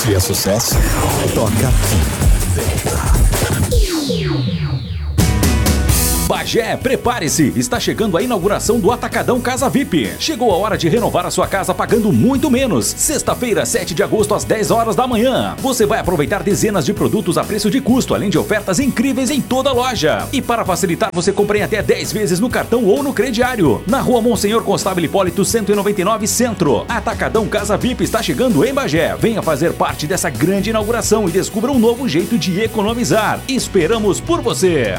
Se é sucesso, toca aqui. Bagé, prepare-se! Está chegando a inauguração do Atacadão Casa VIP. Chegou a hora de renovar a sua casa pagando muito menos. Sexta-feira, 7 de agosto, às 10 horas da manhã. Você vai aproveitar dezenas de produtos a preço de custo, além de ofertas incríveis em toda a loja. E para facilitar, você compra em até 10 vezes no cartão ou no crediário. Na rua Monsenhor Constável Hipólito 199 Centro. Atacadão Casa VIP está chegando em Bagé. Venha fazer parte dessa grande inauguração e descubra um novo jeito de economizar. Esperamos por você!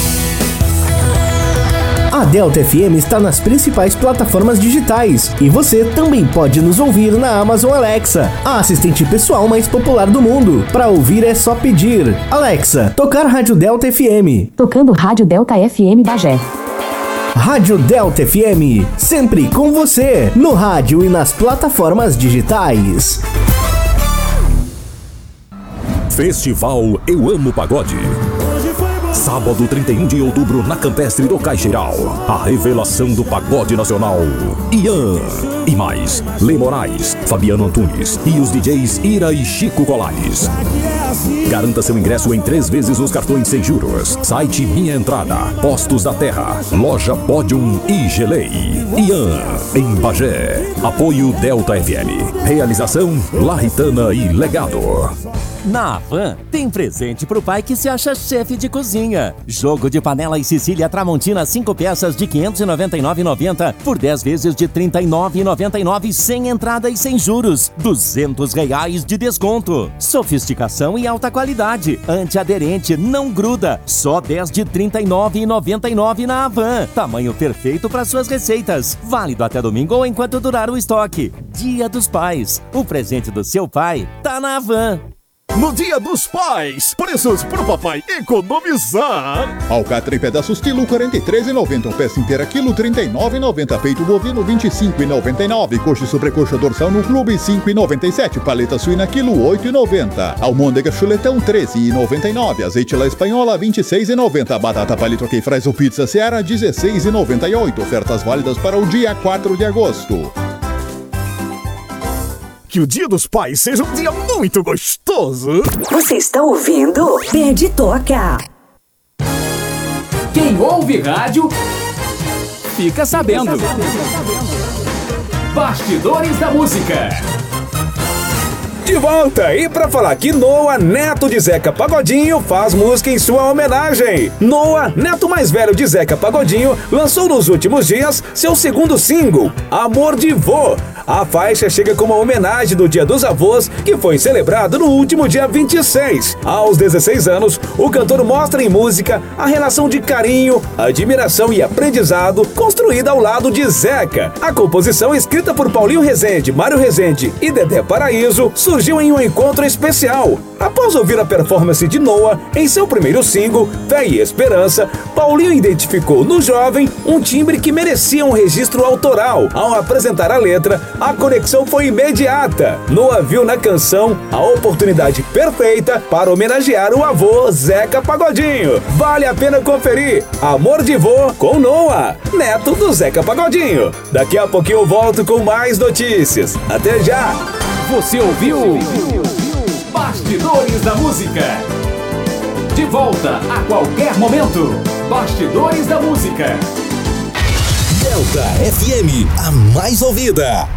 A Delta FM está nas principais plataformas digitais e você também pode nos ouvir na Amazon Alexa, a assistente pessoal mais popular do mundo. Para ouvir é só pedir: Alexa, tocar Rádio Delta FM. Tocando Rádio Delta FM Bagé. Rádio Delta FM, sempre com você, no rádio e nas plataformas digitais. Festival Eu Amo Pagode. Sábado 31 de outubro na Campestre do Caixeiral. A revelação do pagode nacional. Ian. E mais, Lê Moraes, Fabiano Antunes e os DJs Ira e Chico Colares. Garanta seu ingresso em 3 vezes nos cartões sem juros. Site Minha Entrada, Postos da Terra, Loja Podium e Gelei. Ian, em Bagé. Apoio Delta FM. Realização Larritana e Legado. Na Havan, tem presente pro pai que se acha chefe de cozinha. Jogo de panela e Sicília Tramontina 5 peças de R$ 599,90 por 10 vezes de R$ 39,99 sem entrada e sem juros. R$ 200 de desconto. Sofisticação e alta qualidade. Antiaderente, não gruda. Só 10 de R$ 39,99 na Havan. Tamanho perfeito para suas receitas. Válido até domingo ou enquanto durar o estoque. Dia dos Pais. O presente do seu pai tá na Havan. No Dia dos Pais, preços pro papai economizar. Alcatra em pedaços quilo R$ 43,90. Peça inteira quilo R$ 39,90. Peito bovino R$ 25,99. Coxa e sobrecoxa dorsal no clube R$ 5,97. Paleta suína quilo R$ 8,90. Almôndega chuletão R$ 13,99. Azeite la espanhola R$ 26,90. Batata palito que faz o pizza Seara R$ 16,98. Ofertas válidas para o dia 4 de agosto. Que o Dia dos Pais seja um dia muito gostoso. Você está ouvindo Pede Toca. Quem ouve rádio fica sabendo. Bastidores da Música. De volta, e pra falar que Noah, neto de Zeca Pagodinho, faz música em sua homenagem. Noah, neto mais velho de Zeca Pagodinho, lançou nos últimos dias seu segundo single, Amor de Vô. A faixa chega como uma homenagem do Dia dos Avós, que foi celebrado no último dia 26. Aos 16 anos, o cantor mostra em música a relação de carinho, admiração e aprendizado construída ao lado de Zeca. A composição, escrita por Paulinho Rezende, Mário Rezende e Dedé Paraíso, surgiu em um encontro especial. Após ouvir a performance de Noah em seu primeiro single, Fé e Esperança, Paulinho identificou no jovem um timbre que merecia um registro autoral. Ao apresentar a letra, a conexão foi imediata. Noah viu na canção a oportunidade perfeita para homenagear o avô Zeca Pagodinho. Vale a pena conferir Amor de Vô com Noah, neto do Zeca Pagodinho. Daqui a pouquinho eu volto com mais notícias. Até já! Você ouviu Bastidores da Música. De volta a qualquer momento. Bastidores da Música. Delta FM, a mais ouvida.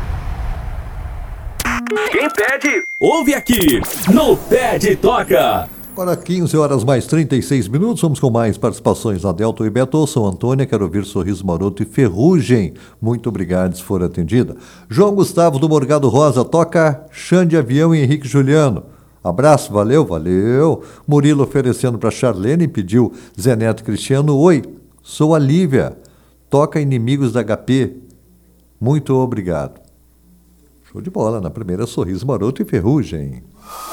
Quem pede, ouve aqui no Pede Toca. Agora 15 horas mais 36 minutos, vamos com mais participações na Delta e Beto. São Antônia, quero ouvir Sorriso Maroto e Ferrugem. Muito obrigado se for atendida. João Gustavo do Morgado Rosa, toca Xande Avião e Henrique Juliano. Abraço, valeu. Murilo oferecendo para Charlene, pediu Zé Neto Cristiano. Oi, sou a Lívia, toca Inimigos da HP. Muito obrigado. Show de bola, na primeira Sorriso Maroto e Ferrugem.